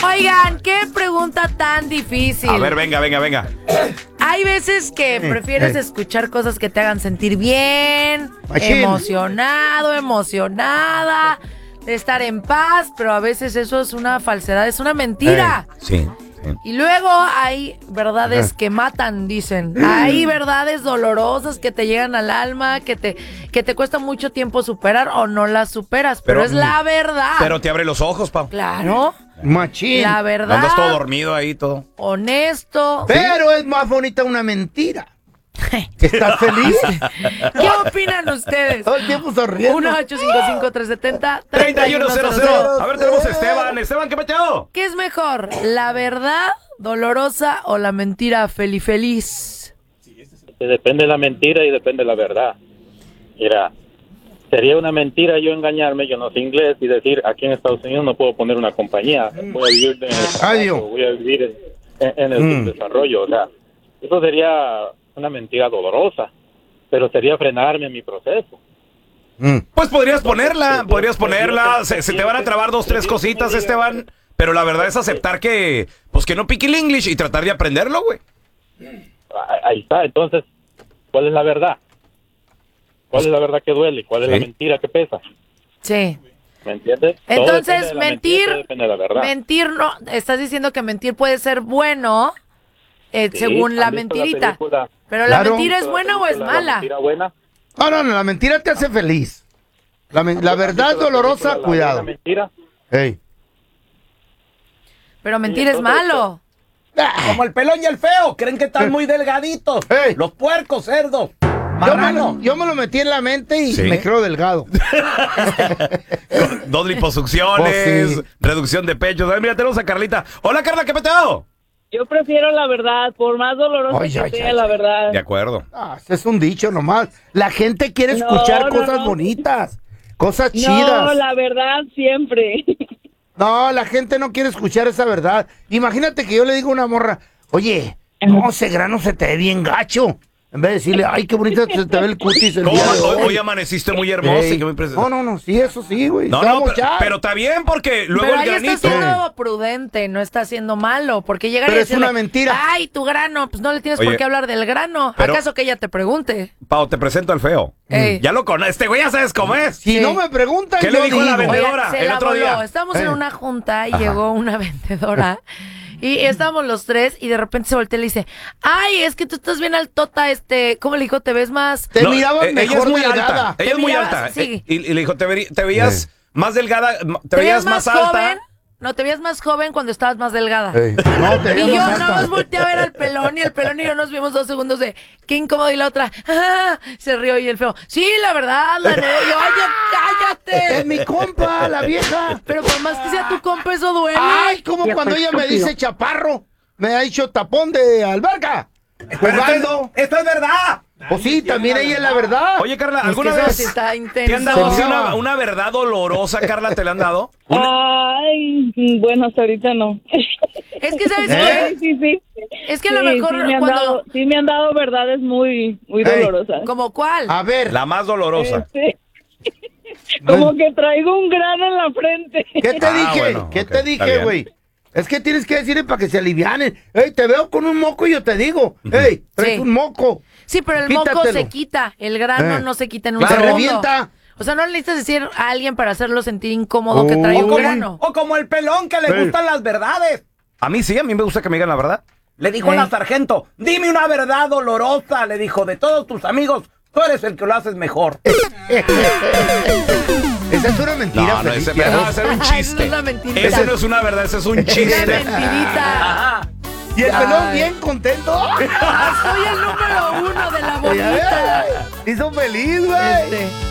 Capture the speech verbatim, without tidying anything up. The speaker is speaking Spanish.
Oigan, qué pregunta tan difícil. A ver, venga, venga, venga. Hay veces que prefieres escuchar cosas que te hagan sentir bien, Machín. emocionado, emocionada, de estar en paz, pero a veces eso es una falsedad, es una mentira. Eh, sí, sí. Y luego hay verdades que matan, dicen. Hay verdades dolorosas que te llegan al alma, que te, que te cuesta mucho tiempo superar o no las superas, pero, Pero, es la verdad. Pero te abre los ojos, Pau. Claro, Machín. la verdad. Andas todo dormido ahí, todo. Honesto. Pero es más bonita una mentira. ¿Estás feliz? ¿Qué opinan ustedes? Todo el tiempo sonriendo. uno ocho cinco cinco, tres siete cero, treinta y uno cero cero. A ver, tenemos a Esteban. Esteban, ¿qué peteo? ¿Qué es mejor? ¿La verdad dolorosa o la mentira feliz feliz? Depende de la mentira y depende de la verdad. Mira, sería una mentira yo engañarme, yo no sé inglés, y decir aquí en Estados Unidos no puedo poner una compañía, voy a vivir en el, Ay, Dios. voy a vivir en, en el Mm. desarrollo. O sea, eso sería una mentira dolorosa, pero sería frenarme en mi proceso. Mm. Pues podrías ponerla, podrías ponerla. Se, se te van a trabar dos, tres cositas, Esteban. Pero la verdad es aceptar que, pues que no pique el English y tratar de aprenderlo, güey. Ahí está, entonces, ¿cuál es la verdad? ¿Cuál es la verdad que duele? ¿Cuál es Sí. la mentira que pesa? Sí. ¿Me entiendes? Todo depende Entonces, de la mentir, mentira, todo depende de la verdad. mentir no, estás diciendo que mentir puede ser bueno eh, Sí, según la ¿han visto mentirita. película? Pero Claro. la mentira es ¿Han visto buena la o es película La mala. mentira buena? No, no, no, la mentira te hace feliz. La, men- la ¿Han verdad visto la dolorosa, película La cuidado. buena mentira? Ey. Pero mentir es entonces, malo. Como el pelón y el feo, creen que están muy delgaditos. Ey. Los puercos, cerdos. Yo me, Marrano. lo, yo me lo metí en la mente y ¿Sí? me creo delgado. Dos liposucciones, Oh, sí. reducción de pechos. A ver, mira, tenemos a Carlita. Hola, Carla, ¿qué peteo? Yo prefiero la verdad, por más dolorosa Ay, que ay, sea ay, la ay. verdad. De acuerdo. Ah, ese es un dicho nomás. La gente quiere No, escuchar no, cosas no. bonitas, cosas No, chidas. la verdad siempre. No, la gente no quiere escuchar esa verdad. Imagínate que yo le digo a una morra, oye, no, ese grano se te ve bien gacho. En vez de decirle, ay, qué bonito se te ve el cutis el ¿Cómo? día de Hoy, hoy. hoy amaneciste muy hermosa. Ey. y que muy preciosa. No, no, no, sí, eso sí, güey. No, Se va a no, pero, mochar. pero está bien porque luego Pero el ahí granito. está siendo prudente, no está siendo malo, porque llegar Pero y es decirle, una mentira. ay, tu grano, pues no le tienes Oye, por qué hablar del grano. pero- ¿Acaso que ella te pregunte? Pau, te presento al feo. Ey. Ya lo conoces. Este güey ya sabes cómo es. Si Sí. no me preguntan, ¿Qué yo le dijo la digo. vendedora? Oigan, se el la otro voló. día. Estamos Eh. en una junta y llegó una vendedora y estábamos los tres y de repente se voltea y le dice, ay, es que tú estás bien altota, este, ¿cómo le dijo? ¿Te ves más? Te No, mirabas eh, ella mejor es muy delgada. alta. Ella es muy mirabas- alta. sí. Eh, Y, y le dijo, te, veri- te veías Eh. más delgada, m- te, ¿Te veías más, alta. joven? No, te veías más joven cuando estabas más delgada. Ey, No, te Y veías yo más nada alta. más volteé a ver al pelón y el pelón y yo nos vimos dos segundos de qué incómodo y la otra "Ah", se rió y el feo, sí, la verdad, la neta, yo, "Ay, Es cállate. mi compa, la vieja. Pero por más que sea tu compa, eso duele. Ay, como cuando ella me dice chaparro, me ha dicho tapón de alberca. Jugando. Esto es verdad. Pues sí, también ella es la verdad. Oye, Carla, Es que ¿alguna eso vez sí está te han intenso. dado así Se una, miraba. una verdad dolorosa, Carla? ¿Te la han dado? Ay, bueno, hasta ahorita no. Es que, ¿sabes ¿Eh? qué? Sí, sí. Es que a lo Sí, mejor sí me han cuando... dado, sí me han dado verdades muy, muy Ey. dolorosas. ¿Como cuál? A ver, La más dolorosa. Este, como que traigo un grano en la frente. ¿qué te Ah, dije? bueno, ¿Qué ok, te está dije, bien. güey? Es que tienes que decirle para que se alivianen. Ey, te veo con un moco y yo te digo, ey, traes Sí. un moco. Sí, pero el moco Quítatelo. se quita, el grano Eh. no se quita en un Claro. segundo. Revienta. O sea, no le necesitas decir a alguien para hacerlo sentir incómodo que trae Oh. un O como- grano. O como el pelón que le Sí. gustan las verdades. A mí sí, a mí me gusta que me digan la verdad. Le dijo Eh. la sargento, dime una verdad dolorosa. Le dijo, de todos tus amigos, tú eres el que lo haces mejor. Esa es una mentira, No, no, ese, Felipe. no, ese era un Ay, chiste. es una mentirita. Ese no es una verdad, ese es un Una chiste. mentirita. Y el pelón Ay. bien contento. Soy el número uno de la bolita. Hizo feliz, güey. Este.